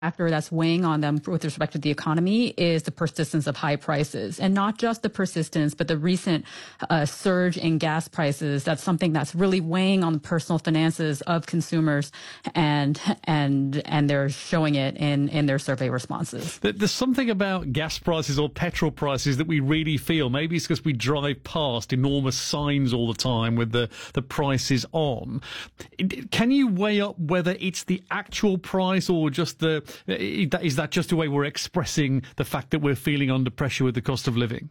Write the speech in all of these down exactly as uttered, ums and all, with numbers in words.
factor that's weighing on them with respect to the economy is the persistence of high prices, and not just the persistence, but the recent uh, surge in gas prices. That's something that's really weighing on the personal finances of consumers, and and and they're showing it in in their survey responses. There's something about gas prices or petrol prices that we really feel. Maybe it's because we drive past enormous signs all the time with the the prices on. Can you weigh up whether it's the actual price or just the Is that just a way we're expressing the fact that we're feeling under pressure with the cost of living?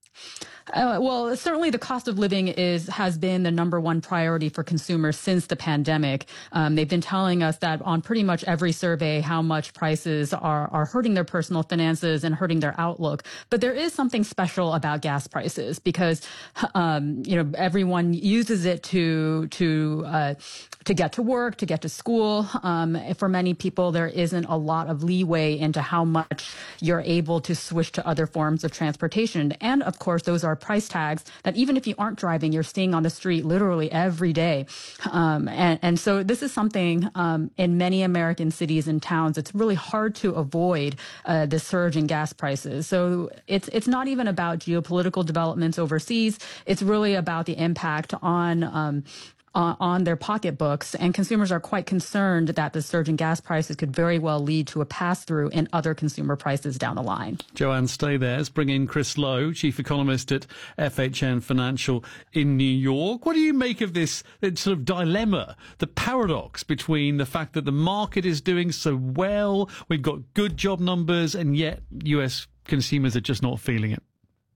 Uh, well, certainly the cost of living is has been the number one priority for consumers since the pandemic. Um, they've been telling us that on pretty much every survey how much prices are, are hurting their personal finances and hurting their outlook. But there is something special about gas prices because, um, you know, everyone uses it to to uh, to get to work, to get to school. Um, for many people, there isn't a lot of leeway into how much you're able to switch to other forms of transportation. And of course, those are price tags that even if you aren't driving, you're seeing on the street literally every day. Um, and, and so this is something um, in many American cities and towns, it's really hard to avoid uh, the surge in gas prices. So it's it's not even about geopolitical developments overseas. It's really about the impact on um, Uh, on their pocketbooks, and consumers are quite concerned that the surge in gas prices could very well lead to a pass-through in other consumer prices down the line. Joanne, stay there. Let's bring in Chris Lowe, Chief Economist at F H N Financial in New York. What do you make of this sort of dilemma, the paradox between the fact that the market is doing so well, we've got good job numbers, and yet U S consumers are just not feeling it?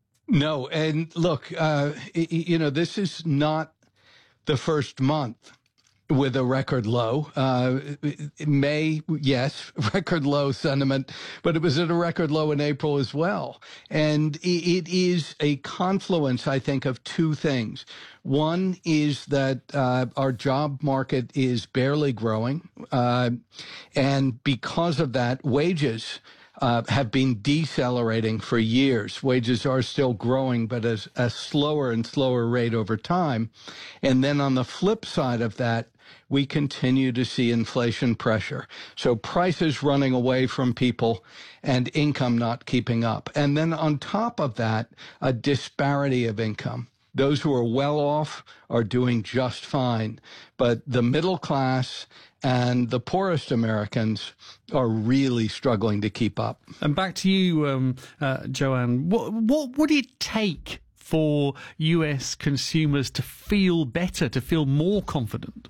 No, and look, uh, you know, this is not the first month with a record low. Uh, May, yes, record low sentiment, but it was at a record low in April as well. And it is a confluence, I think, of two things. One is that uh, our job market is barely growing. Uh, and because of that, wages Uh, have been decelerating for years. Wages are still growing, but at a slower and slower rate over time. And then on the flip side of that, we continue to see inflation pressure. So prices running away from people and income not keeping up. And then on top of that, a disparity of income. Those who are well off are doing just fine, but the middle class and the poorest Americans are really struggling to keep up. And back to you, um, uh, Joanne. What, what would it take for U S consumers to feel better, to feel more confident?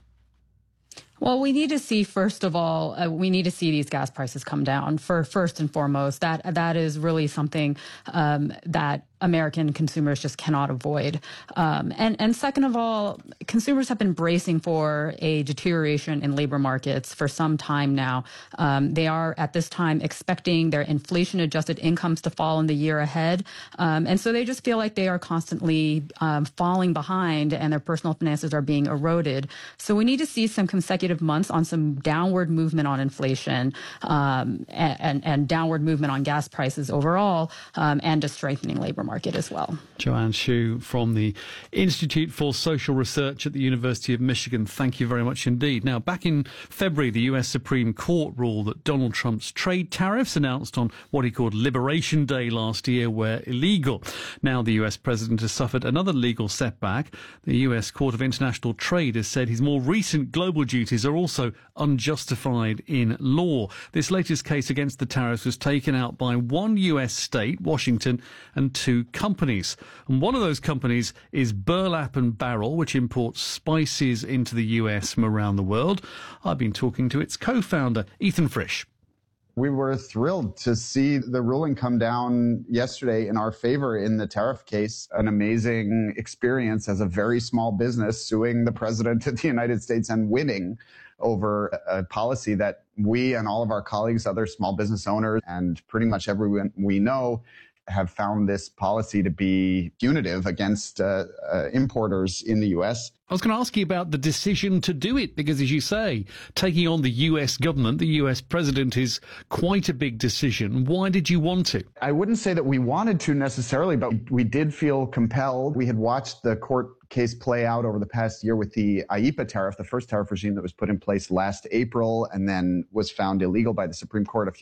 Well, we need to see, first of all, uh, we need to see these gas prices come down for first and foremost. That that is really something um, that American consumers just cannot avoid. Um, and, and second of all, consumers have been bracing for a deterioration in labor markets for some time now. Um, they are at this time expecting their inflation-adjusted incomes to fall in the year ahead. Um, and so they just feel like they are constantly um, falling behind and their personal finances are being eroded. So we need to see some consecutive months on some downward movement on inflation um, and, and, and downward movement on gas prices overall um, and a strengthening labor market. market as well. Joanne Shu from the Institute for Social Research at the University of Michigan. Thank you very much indeed. Now, back in February, the U S Supreme Court ruled that Donald Trump's trade tariffs announced on what he called Liberation Day last year were illegal. Now, the U S president has suffered another legal setback. The U S Court of International Trade has said his more recent global duties are also unjustified in law. This latest case against the tariffs was taken out by one U S state, Washington, and two companies. And one of those companies is Burlap and Barrel, which imports spices into the U S from around the world. I've been talking to its co-founder, Ethan Frisch. We were thrilled to see the ruling come down yesterday in our favor in the tariff case. An amazing experience as a very small business suing the president of the United States and winning over a policy that we and all of our colleagues, other small business owners, and pretty much everyone we know have found this policy to be punitive against uh, uh, importers in the U S. I was going to ask you about the decision to do it, because as you say, taking on the U S government, the U S president, is quite a big decision. Why did you want to? I wouldn't say that we wanted to necessarily, but we did feel compelled. We had watched the court case play out over the past year with the I E P A tariff, the first tariff regime that was put in place last April and then was found illegal by the Supreme Court a few